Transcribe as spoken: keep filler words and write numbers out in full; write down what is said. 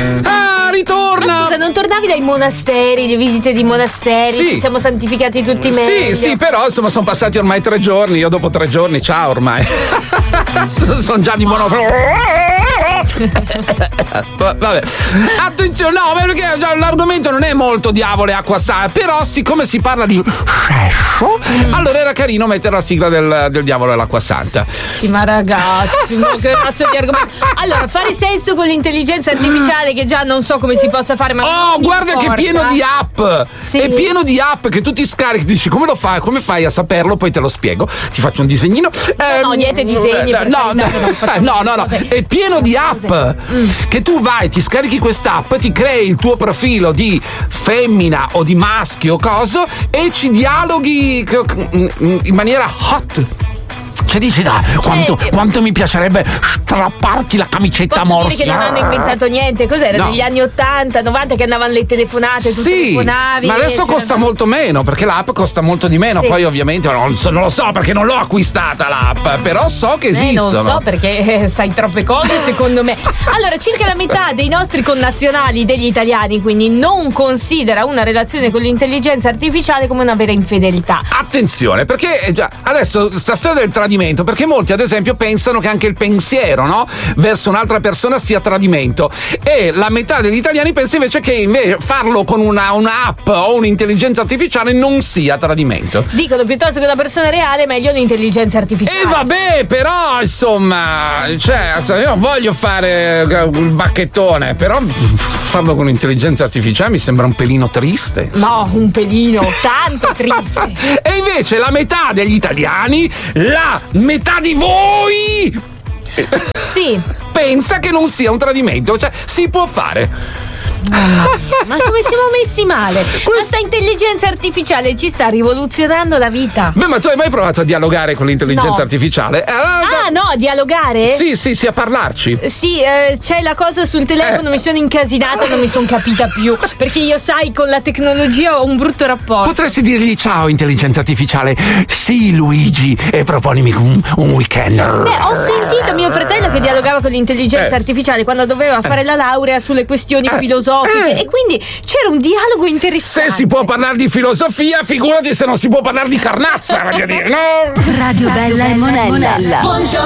Ah, ritorna! Ma scusa, non tornavi dai monasteri, le visite di monasteri? Sì. Ci siamo santificati tutti meglio. Sì, sì, però insomma sono passati ormai tre giorni. Io dopo tre giorni, ciao ormai. Sono già di mono. Vabbè, attenzione, no, perché l'argomento non è molto diavolo e acqua santa, però siccome si parla di sesso, mm. allora era carino mettere la sigla del, del diavolo e l'acqua santa. Sì, ma ragazzi, ma che cazzo di argomento. Allora, fare sesso con l'intelligenza artificiale, che già non so come si possa fare, ma oh, guarda importa. Che è pieno di app. Sì. È pieno di app che tu ti scarichi, dici come lo fai, come fai a saperlo, poi te lo spiego, ti faccio un disegnino. No, eh, no niente disegni. Eh, no, no, no, no, no, è pieno di app. Mm. Che tu vai, ti scarichi quest'app, ti crei il tuo profilo di femmina o di maschio, coso, e ci dialoghi in maniera hot. Cioè dici, dai, quanto, cioè, quanto mi piacerebbe strapparti la camicetta posso morsa. Dire che non hanno inventato niente. Cos'era? No. Negli anni ottanta, novanta che andavano le telefonate, tu sì, telefonavi. Ma adesso costa molto meno, perché l'app costa molto di meno. Sì. Poi ovviamente non, so, non lo so perché non l'ho acquistata l'app, però so che esistono. Eh, non so perché eh, sai troppe cose secondo me. Allora, circa la metà dei nostri connazionali, degli italiani, quindi non considera una relazione con l'intelligenza artificiale come una vera infedeltà. Attenzione, perché già, adesso sta storia del tradimento, perché molti ad esempio pensano che anche il pensiero, no, verso un'altra persona sia tradimento, e la metà degli italiani pensa invece che invece farlo con una, una app o un'intelligenza artificiale non sia tradimento. Dicono piuttosto che una persona reale è meglio l'intelligenza artificiale. E vabbè, però insomma, cioè io non voglio fare il bacchettone, però farlo con l'intelligenza artificiale mi sembra un pelino triste. No, un pelino tanto triste. E invece la metà degli italiani, la metà di voi, sì, pensa che non sia un tradimento, cioè si può fare. Ma come siamo messi male? Questa intelligenza artificiale ci sta rivoluzionando la vita. Beh, ma tu hai mai provato a dialogare con l'intelligenza no. artificiale? Eh, ah no, a dialogare? Sì, sì, sì, a parlarci. Sì, eh, c'è la cosa sul telefono, eh. mi sono incasinata, non mi sono capita più, perché io sai con la tecnologia ho un brutto rapporto. Potresti dirgli ciao intelligenza artificiale, sì Luigi, e proponimi un, un weekend. Beh, ho sentito mio fratello che dialogava con l'intelligenza eh. artificiale quando doveva fare eh. la laurea sulle questioni eh. filosofiche. Eh. E quindi c'era un dialogo interessante. Se si può parlare di filosofia, figurati se non si può parlare di carnazza, voglio dire, no? Radio Bella e Monella. Buongiorno.